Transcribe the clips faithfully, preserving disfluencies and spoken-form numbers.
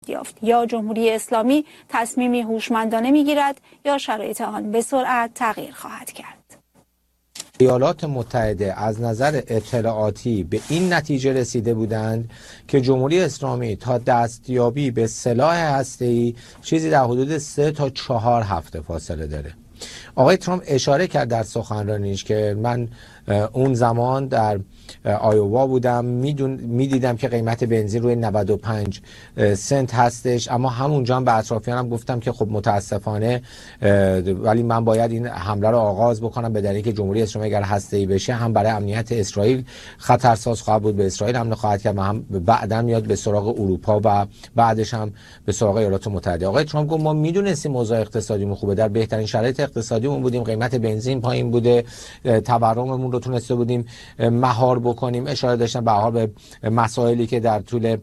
یافت. یا جمهوری اسلامی تصمیمی هوشمندانه میگیرد یا شرایط آن به سرعت تغییر خواهد کرد. ایالات متحده از نظر اطلاعاتی به این نتیجه رسیده بودند که جمهوری اسلامی تا دستیابی به سلاح هسته‌ای چیزی در حدود سه تا چهار هفته فاصله داره. آقای ترامپ اشاره کرد در سخنرانیش که من اون زمان در آیووا بودم، میدون میدیدم که قیمت بنزین روی نود و پنج سنت هستش، اما همونجا هم به اطرافیانم گفتم که خب متاسفانه ولی من باید این حمله رو آغاز بکنم به دلیلی که جمهوری اسلامی اگر هسته‌ای بشه هم برای امنیت اسرائیل خطرساز خواهد بود، به اسرائیل حمله خواهد کرد و هم بعداً میاد به سراغ اروپا و بعدش هم به سراغ ایالات متحده. آقای ترامپ گفت ما میدونستیم اوضاع اقتصادیمون خوبه، در بهترین شرایط اقتصادیمون بودیم، قیمت بنزین پایین بوده، تورممون رو تونسته بودیم مهار بکنیم. اشاره داشتن به حال به مسائلی که در طول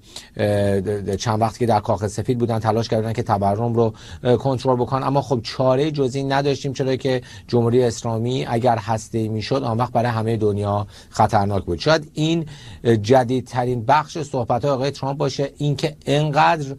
چند وقتی که در کاخ سفید بودن تلاش کردن که تورم رو کنترل بکنن، اما خب چاره جزئی نداشتیم، چرا که جمهوری اسلامی اگر هسته‌ای میشد آن وقت برای همه دنیا خطرناک بود. شاید این جدیدترین بخش صحبت‌های آقای ترامپ باشه، اینکه انقدر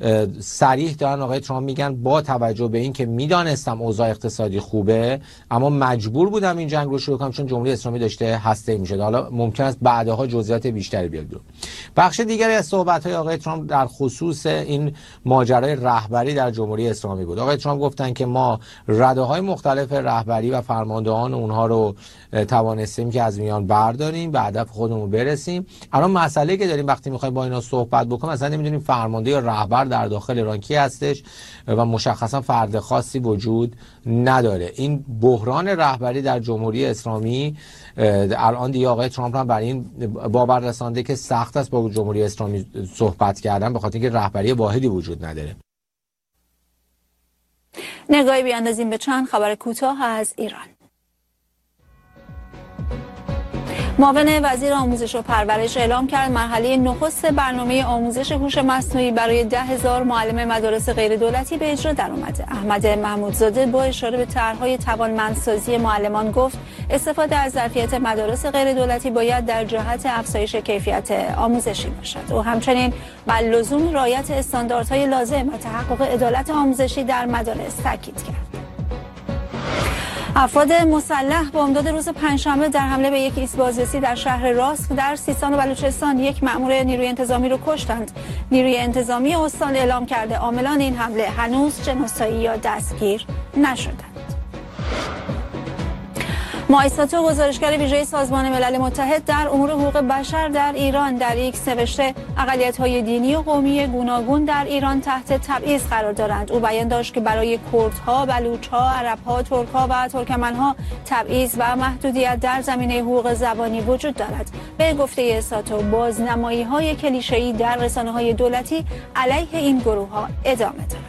صریح دارن آقای ترامپ میگن با توجه به این که میدانستم اوضاع اقتصادی خوبه اما مجبور بودم این جنگ رو شروع کنم چون جمهوری اسلامی داشته هسته‌ای میشد. حالا ممکن است بعدها جزئیات بیشتری بیاد بیرون. بخش دیگری از صحبت‌های آقای ترامپ در خصوص این ماجرای رهبری در جمهوری اسلامی بود. آقای ترامپ گفتن که ما رده‌های مختلف رهبری و فرماندهان اونها رو توانستیم که از میان برداریم، به هدف خودمون برسیم. الان مسئله که داریم وقتی می‌خوایم با اینا صحبت بکنیم مثلا نمی‌دونیم فرمانده یا رهبر در داخل ایران کی هستش و مشخصا فرد خاصی وجود نداره. این بحران رهبری در جمهوری اسلامی الان دیگه آقای ترامپ هم برای این باور رسانده که سخت است با جمهوری اسلامی صحبت کردن به خاطر اینکه رهبری واحدی وجود نداره. نگاهی بیاندازیم به چند خبر کوتاه از ایران. معاون وزیر آموزش و پرورش اعلام کرد مرحله نخست برنامه آموزش هوش مصنوعی برای ده هزار معلم مدارس غیر دولتی به اجرا درآمده. احمد محمودزاده با اشاره به طرح‌های توانمندسازی معلمان گفت استفاده از ظرفیت مدارس غیر دولتی باید در جهت افزایش کیفیت آموزشی باشد. او همچنین بر لزوم رعایت استانداردهای لازم و تحقق عدالت آموزشی در مدارس تاکید کرد. افراد مسلح بامداد روز پنجشنبه در حمله به یک ایست بازرسی در شهر راسک در سیستان و بلوچستان یک مأمور نیروی انتظامی را کشتند. نیروی انتظامی استان اعلام کرده عاملان این حمله هنوز شناسایی یا دستگیر نشدند. مایساتو گزارشگر ویژه سازمان ملل متحد در امور حقوق بشر در ایران در ایکس نوشته اقلیت‌های دینی و قومی گوناگون در ایران تحت تبعیض قرار دارند. او بیان داشت که برای کردها، بلوچ‌ها، عرب‌ها، ترک‌ها و ترکمن‌ها تبعیض و محدودیت در زمینه حقوق زبانی وجود دارد. به گفته ساتو بازنمایی‌های کلیشه‌ای در رسانه‌های دولتی علیه این گروه‌ها ادامه دارد.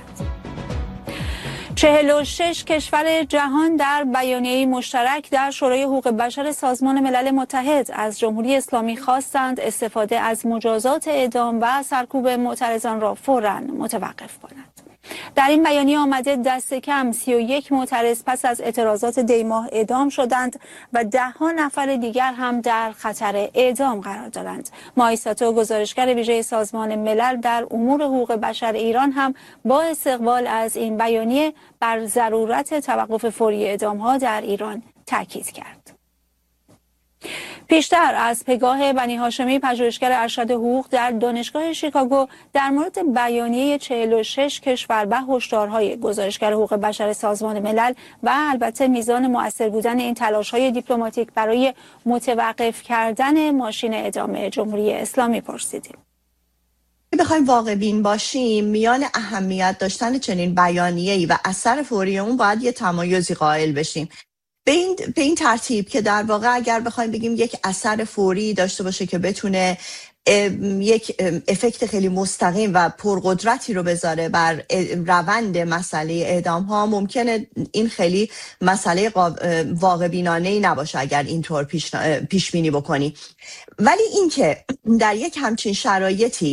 چهل و شش کشور جهان در بیانیه‌ای مشترک در شورای حقوق بشر سازمان ملل متحد از جمهوری اسلامی خواستند استفاده از مجازات اعدام و سرکوب معترضان را فوراً متوقف کند. در این بیانیه آمده دست کم سی و یک معترض پس از اعتراضات دیماه اعدام شدند و ده ها نفر دیگر هم در خطر اعدام قرار دارند. مایساتو گزارشگر ویژه سازمان ملل در امور حقوق بشر ایران هم با استقبال از این بیانیه بر ضرورت توقف فوری اعدام‌ها در ایران تاکید کرد. پیشتر از پگاه بنی هاشمی پژوهشگر ارشد حقوق در دانشگاه شیکاگو در مورد بیانیه چهل و شش کشور و هشدارهای گزارشگر حقوق بشر سازمان ملل و البته میزان مؤثر بودن این تلاش‌های دیپلماتیک برای متوقف کردن ماشین اعدام جمهوری اسلامی پرسیدیم. بخوایم واقع بین باشیم میان اهمیت داشتن چنین بیانیه‌ای و اثر فوری اون باید یه تمایزی قائل بشیم. به این, به این ترتیب که در واقع اگر بخوایم بگیم یک اثر فوری داشته باشه که بتونه یک افکت خیلی مستقیم و پرقدرتی رو بذاره بر روند مسئله اعدام ها، ممکنه این خیلی مسئله واقع بینانه‌ای نباشه اگر اینطور پیش پیش بینی بکنی. ولی اینکه در یک همچین شرایطی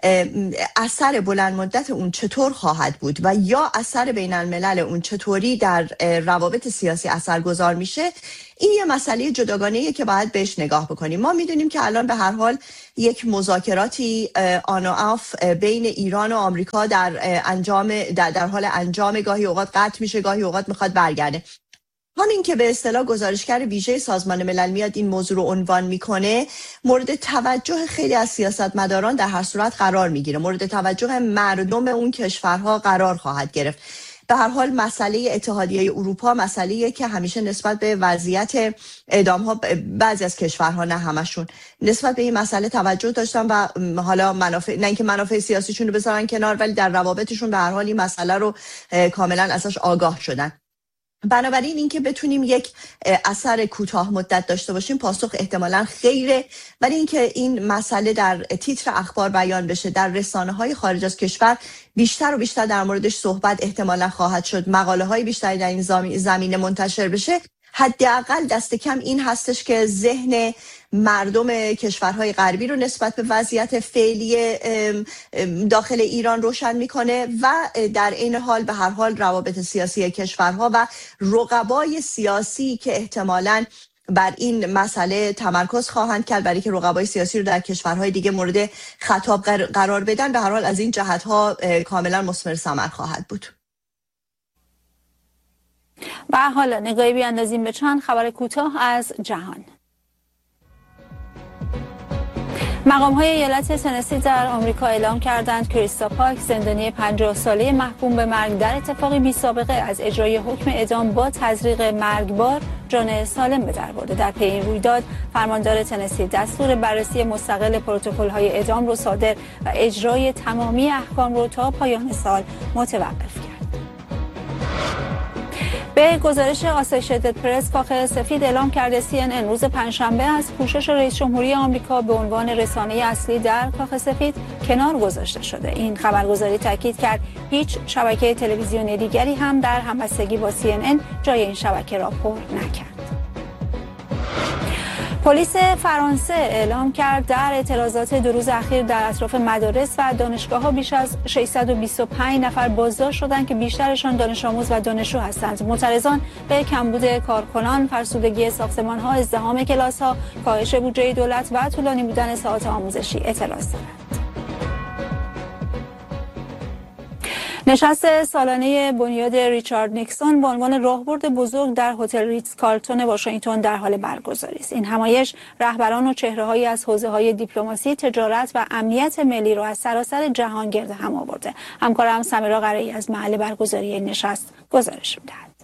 اثر بلند مدت اون چطور خواهد بود و یا اثر بین الملل اون چطوری در روابط سیاسی اثرگذار میشه، این یه مسئله جداگانه‌ایه که باید بهش نگاه بکنیم. ما میدونیم که الان به هر حال یک مذاکراتی آن و آف بین ایران و آمریکا در انجام در, در حال انجام، گاهی اوقات قطع میشه، گاهی اوقات میخواد برگرده. همین که به اصطلاح گزارشگر ویژه سازمان ملل میاد این موضوع رو عنوان میکنه، مورد توجه خیلی از سیاستمداران در هر صورت قرار میگیره، مورد توجه مردم اون کشورها قرار خواهد گرفت. به هر حال مسئله اتحادیه اروپا مسئله‌ایه که همیشه نسبت به وضعیت اعدام‌ها بعضی از کشورها، نه همشون، نسبت به این مسئله توجه داشتن و حالا منافع، نه اینکه منافع سیاسیشون رو بذارن کنار، ولی در روابطشون به هر حال این مسئله رو کاملا ازش آگاه شدن. بنابراین اینکه بتونیم یک اثر کوتاه مدت داشته باشیم پاسخ احتمالاً خیره، ولی اینکه این مسئله در تیتر اخبار بیان بشه، در رسانه‌های خارج از کشور بیشتر و بیشتر در موردش صحبت احتمالاً خواهد شد، مقاله‌های بیشتری در این زمینه منتشر بشه، حداقل دست کم این هستش که ذهن مردم کشورهای غربی رو نسبت به وضعیت فعلی داخل ایران روشن میکنه و در این حال به هر حال روابط سیاسی کشورها و رقبای سیاسی که احتمالاً بر این مسئله تمرکز خواهند کرد، برای که رقبای سیاسی رو در کشورهای دیگه مورد خطاب قرار بدن، به هر حال از این جهت‌ها کاملا مثمر ثمر خواهد بود. و حالا نگاهی بیاندازیم به چند خبر کوتاه از جهان. مقام‌های ایالت تنسی در آمریکا اعلام کردند کریستا پاک، زندانی پنجاه ساله محکوم به مرگ در اتفاقی بی سابقه از اجرای حکم اعدام با تزریق مرگبار جان سالم به در برده. در پی این رویداد فرماندار تنسی دستور بررسی مستقل پروتکل‌های اعدام رو صادر و اجرای تمامی احکام رو تا پایان سال متوقف کرد. به گزارش آسوشیتد پرس، کاخ سفید اعلام کرده سی ان ان روز پنجشنبه از کوشش رئیس جمهوری آمریکا به عنوان رسانه اصلی در کاخ سفید کنار گذاشته شده. این خبرگزاری تاکید کرد هیچ شبکه تلویزیونی دیگری هم در همبستگی با سی ان ان جای این شبکه را پر نکرد. پلیس فرانسه اعلام کرد در اعتراضات دو روز اخیر در اطراف مدارس و دانشگاه‌ها بیش از ششصد و بیست و پنج نفر بازداشت شدند که بیشترشان دانش آموز و دانشجو هستند. معترضان به کمبود کارکنان، فرسودگی ساختمان‌ها، ازدحام کلاس‌ها، کاهش بودجه دولت و طولانی بودن ساعات آموزشی اعتراض دارند. نشست سالانه بنیاد ریچارد نیکسون به عنوان راهبرد بزرگ در هتل ریتز کارلتون واشنگتن در حال برگزاری است. این همایش رهبران و چهره‌هایی از حوزه‌های دیپلماسی، تجارت و امنیت ملی را از سراسر جهان گرد هم آورده. همکارم سمیرا قرایی از محل برگزاری این نشست گزارش می‌دهد.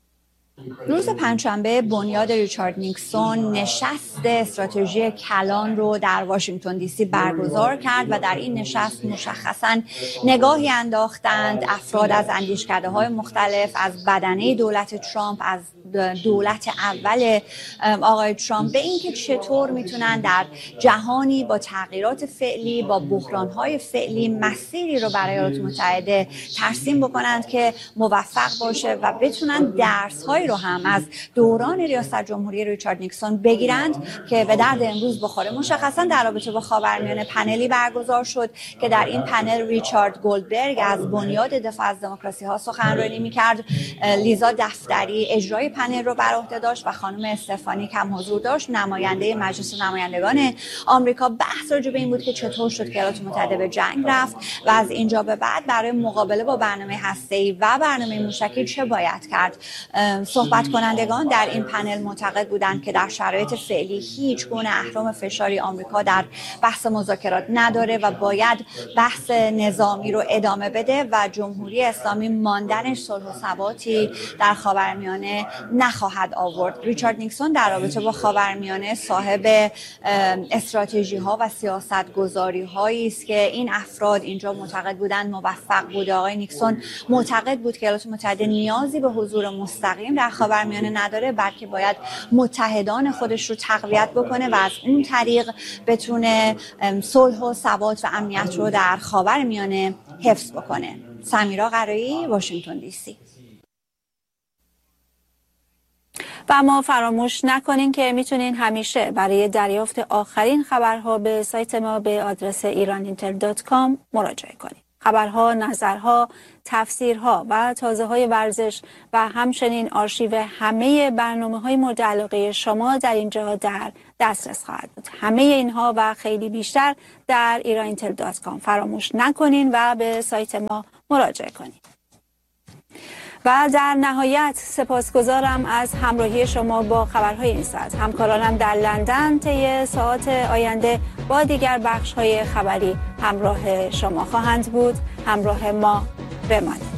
روز پنجشنبه بنیاد ریچارد نیکسون نشست استراتژی کلان رو در واشنگتن دی سی برگزار کرد و در این نشست مشخصاً نگاهی انداختند افراد از اندیشکده‌های مختلف، از بدنه دولت ترامپ، از دولت اول آقای ترامپ، به اینکه چطور میتونن در جهانی با تغییرات فعلی، با بحران‌های فعلی مسیری رو برای ایالات متحده ترسیم بکنند که موفق باشه و بتونن درس‌های رو هم از دوران ریاست جمهوری ریچارد نیکسون بگیرند که به درد امروز بخوره. مشخصا در رابطه با خاورمیانه پنلی برگزار شد که در این پنل ریچارد گولدبرگ از بنیاد دفاع از دموکراسی ها سخنرانی می‌کرد، لیزا دفتری اجرای پنل رو بر عهده داشت و خانم استفانی کم حضور داشت، نماینده مجلس نمایندگان آمریکا. بحث راجع به این بود که چطور شد که ایالات متحده به جنگ رفت و از اینجا به بعد برای مقابله با برنامه هسته‌ای و برنامه موشکی چه باید کرد. صحبت کنندگان در این پنل معتقد بودند که در شرایط فعلی هیچ گونه اهرم فشاری آمریکا در بحث مذاکرات نداره و باید بحث نظامی رو ادامه بده و جمهوری اسلامی ماندنش صلح و ثباتی در خاورمیانه نخواهد آورد. ریچارد نیکسون در رابطه با خاورمیانه صاحب استراتژی ها و سیاست گذاری هایی است که این افراد اینجا معتقد بودند موفق بوده. آقای نیکسون معتقد بود که ایالات متحده نیازی به حضور مستقیم در خاورمیانه نداره، بلکه باید متحدان خودش رو تقویت بکنه و از اون طریق بتونه صلح و ثبات و امنیت رو در خاورمیانه حفظ بکنه. سمیرا قرایی، واشنگتن دی سی. و اما فراموش نکنین که میتونین همیشه برای دریافت آخرین خبرها به سایت ما به آدرس ایران اینتل دات کام مراجعه کنید. خبرها، نظرها، تفسیرها و تازه‌های ورزش و همچنین آرشیو همه برنامه‌های مورد علاقه شما در اینجا در دسترس خواهد بود. همه اینها و خیلی بیشتر در ایران اینتل دات کام. فراموش نکنین و به سایت ما مراجعه کنید. و در نهایت سپاسگزارم از همراهی شما با خبرهای این ساعت. همکارانم در لندن طی ساعات آینده با دیگر بخش‌های خبری همراه شما خواهند بود. همراه ما بمانید.